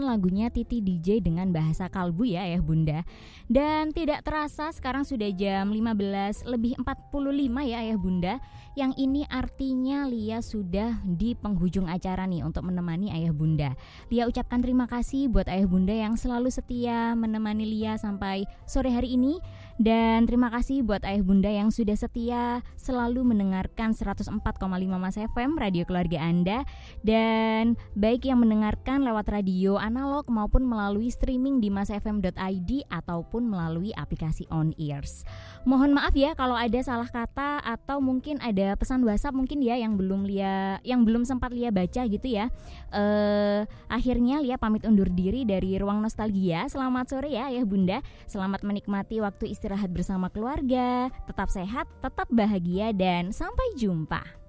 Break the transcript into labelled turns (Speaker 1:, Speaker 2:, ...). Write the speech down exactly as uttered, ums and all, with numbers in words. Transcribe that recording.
Speaker 1: mendengarkan lagunya Titi D J dengan bahasa kalbu ya Ayah Bunda. Dan tidak terasa sekarang sudah jam lima belas lebih empat puluh lima ya Ayah Bunda. Yang ini artinya Lia sudah di penghujung acara nih untuk menemani Ayah Bunda. Lia ucapkan terima kasih buat Ayah Bunda yang selalu setia menemani Lia sampai sore hari ini. Dan terima kasih buat Ayah Bunda yang sudah setia selalu mendengarkan seratus empat koma lima Mas F M, radio keluarga Anda. Dan baik yang mendengarkan lewat radio analog maupun melalui streaming di masfm dot i d ataupun melalui aplikasi On Ears. Mohon maaf ya kalau ada salah kata atau mungkin ada pesan WhatsApp mungkin ya yang belum Lia yang belum sempat Lia baca gitu ya. Eh akhirnya Lia pamit undur diri dari Ruang Nostalgia. Selamat sore ya Ayah Bunda. Selamat menikmati waktu istirahat bersama keluarga. Tetap sehat, tetap bahagia dan sampai jumpa.